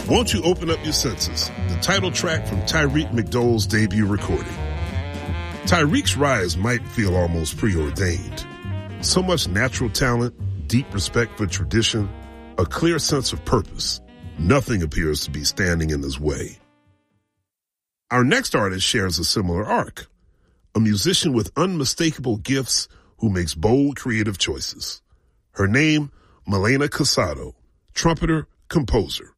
Won't You Open Up Your Senses, the title track from Tyreek McDowell's debut recording. Tyreek's rise might feel almost preordained. So much natural talent, deep respect for tradition, a clear sense of purpose. Nothing appears to be standing in his way. Our next artist shares a similar arc, a musician with unmistakable gifts who makes bold, creative choices. Her name, Milena Casado, trumpeter, composer.